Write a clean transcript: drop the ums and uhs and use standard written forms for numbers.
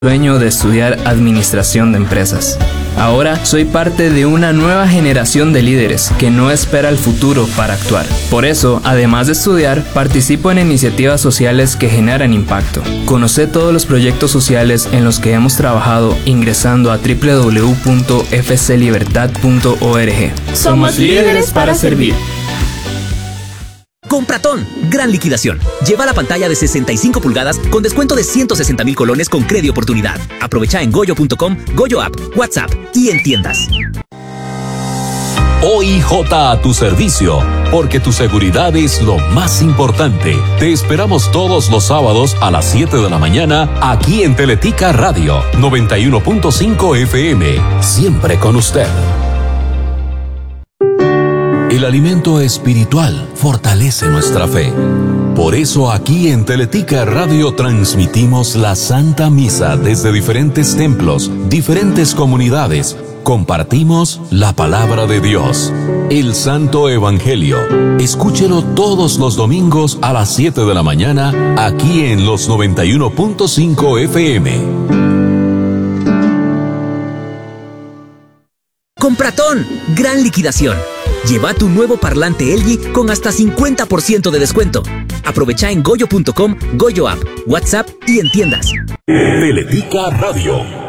sueño de estudiar administración de empresas. Ahora soy parte de una nueva generación de líderes que no espera el futuro para actuar. Por eso, además de estudiar, participo en iniciativas sociales que generan impacto. Conoce todos los proyectos sociales en los que hemos trabajado ingresando a www.fclibertad.org. Somos líderes para servir. Compratón, gran liquidación. Lleva la pantalla de 65 pulgadas con descuento de 160,000 colones con crédito oportunidad. Aprovecha en goyo.com, Goyo App, WhatsApp y en tiendas. OIJ a tu servicio, porque tu seguridad es lo más importante. Te esperamos todos los sábados a las 7 de la mañana aquí en Teletica Radio 91.5 FM. Siempre con usted. El alimento espiritual fortalece nuestra fe. Por eso aquí en Teletica Radio transmitimos la Santa Misa desde diferentes templos, diferentes comunidades. Compartimos la palabra de Dios, el Santo Evangelio. Escúchelo todos los domingos a las 7 de la mañana aquí en los 91.5 FM. Compratón, gran liquidación. Lleva tu nuevo parlante LG con hasta 50% de descuento. Aprovecha en goyo.com, Goyo App, WhatsApp y en tiendas. Teletica Radio.